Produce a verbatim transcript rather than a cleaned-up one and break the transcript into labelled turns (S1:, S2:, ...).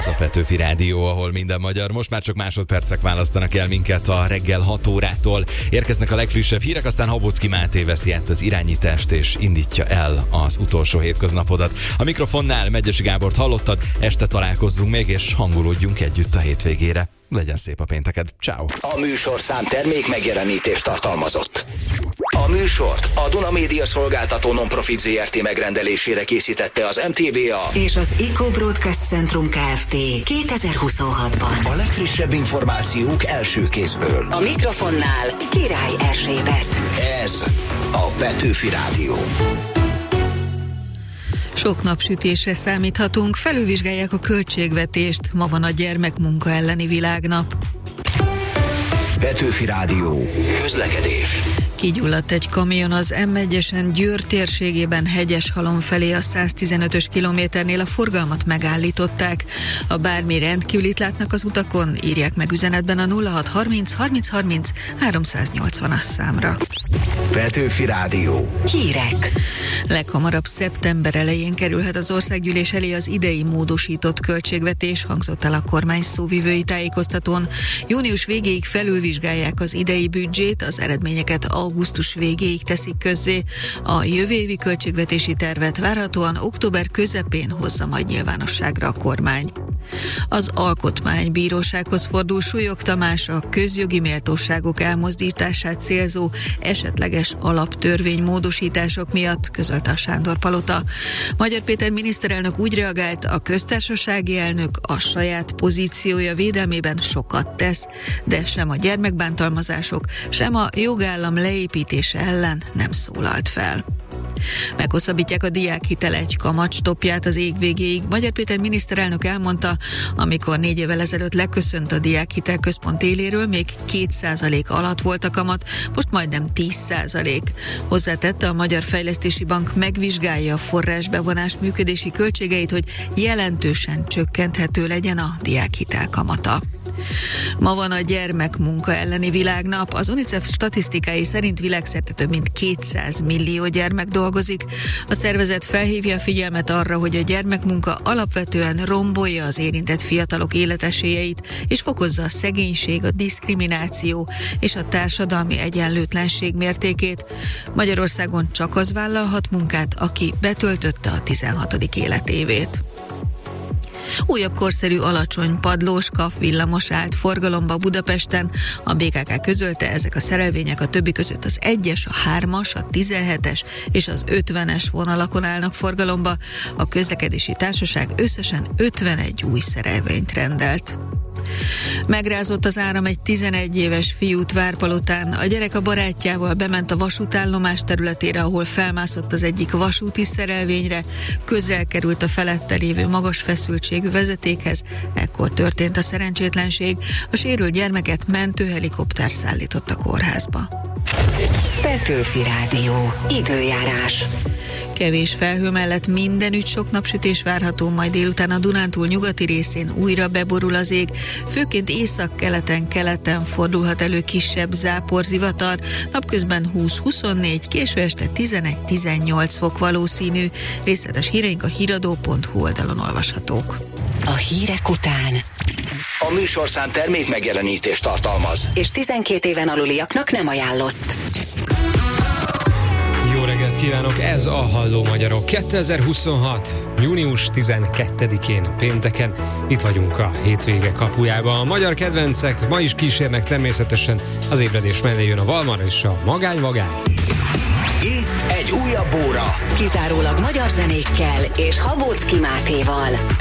S1: a Petőfi Rádió, ahol minden magyar. Most már csak másodpercek választanak el minket a reggel hat órától. Érkeznek a legfrissebb hírek, aztán Habocki Máté veszi át az irányítást és indítja el az utolsó hétköznapodat. A mikrofonnál Megyesi Gábort hallottad, este találkozzunk még, és hangolódjunk együtt a hétvégére. Legyen szép a pénteked. Ciao.
S2: A műsorszám termék megjelenítést tartalmazott. A műsort a Duna Média Szolgáltató Nonprofit zé er té megrendelésére készítette az em té vé á
S3: és az Eco Broadcast Centrum Kft. kétezer-huszonhatban.
S2: A legfrissebb információk első kézből.
S3: A mikrofonnál Király Erzsébet.
S2: Ez a Petőfi Rádió.
S4: Sok napsütésre számíthatunk, felülvizsgálják a költségvetést, ma van a gyermekmunka elleni világnap.
S2: Petőfi Rádió. Közlekedés.
S4: Kigyulladt egy kamion az em egyesen Győr térségében Hegyeshalom felé a száztizenötös kilométernél, a forgalmat megállították. Ha bármi rendkívülit látnak az utakon, írják meg üzenetben a nulla hat harminc harminc harminc háromszáznyolcvanas számra.
S2: Petőfi Rádió.
S3: Hírek.
S4: Leghamarabb szeptember elején kerülhet az országgyűlés elé az idei módosított költségvetés, hangzott el a kormány szóvivői tájékoztatón. Június végéig felülvizsgálják az idei büdzsét, az eredményeket augusztus végéig teszik közzé. A jövő évi költségvetési tervet várhatóan október közepén hozza majd nyilvánosságra a kormány. Az Alkotmánybírósághoz fordul Súlyog Tamás a közjogi méltóságok elmozdítását célzó esetleges alaptörvénymódosítások miatt, közölte a Sándor-palota. Magyar Péter miniszterelnök úgy reagált, a köztársasági elnök a saját pozíciója védelmében sokat tesz, de sem a gyermekbántalmazások, sem a jogállam leépítése ellen nem szólalt fel. Meghosszabbítják a diákhitel egy kamatstoppját az év végéig. Magyar Péter miniszterelnök elmondta, amikor négy évvel ezelőtt leköszönt a diákhitel központ éléről, még két százalék alatt volt a kamat, most majdnem tíz százalék. Hozzátette, a Magyar Fejlesztési Bank megvizsgálja a forrásbevonás működési költségeit, hogy jelentősen csökkenthető legyen a diákhitel kamata. Ma van a gyermekmunka elleni világnap. Az UNICEF statisztikái szerint világszerte több mint kétszáz millió gyermek dolgozik. A szervezet felhívja a figyelmet arra, hogy a gyermekmunka alapvetően rombolja az érintett fiatalok életesélyeit, és fokozza a szegénység, a diszkrimináció és a társadalmi egyenlőtlenség mértékét. Magyarországon csak az vállalhat munkát, aki betöltötte a tizenhatodik életévét. Újabb korszerű alacsony padlós kaf villamos állt forgalomba Budapesten. A bé ká ká közölte, ezek a szerelvények a többi között az egyes, a hármas, a tizenhetes és az ötvenes vonalakon állnak forgalomba. A közlekedési társaság összesen ötvenegy új szerelvényt rendelt. Megrázott az áram egy tizenegy éves fiút Várpalotán. A gyerek a barátjával bement a vasútállomás területére, ahol felmászott az egyik vasúti szerelvényre, közel került a felette lévő magas feszültségű vezetékhez. Ekkor történt a szerencsétlenség. A sérült gyermeket mentőhelikopter szállított a kórházba.
S3: Petőfi Rádió. Időjárás.
S4: Kevés felhő mellett mindenütt sok napsütés várható, majd délután a Dunántúl nyugati részén újra beborul az ég. Főként északkeleten, keleten fordulhat elő kisebb záporzivatar, napközben húsz-huszonnégy, késő este tizenegy-tizennyolc fok valószínű. Részletes híreink a híradó pont hu oldalon olvashatók.
S3: A hírek után
S2: A műsorszám termék megjelenítést tartalmaz,
S3: és tizenkét éven aluliaknak nem ajánlott.
S5: Jó reggelt kívánok, ez a Halló Magyarok. kétezer-huszonhat. június tizenkettedikén, pénteken itt vagyunk a hétvége kapujában. A magyar kedvencek ma is kísérnek, természetesen az ébredés mellé jön a Valmar és a Magány-Vagány.
S2: itt egy újabb óra.
S3: Kizárólag magyar zenékkel és Habocki Mátéval.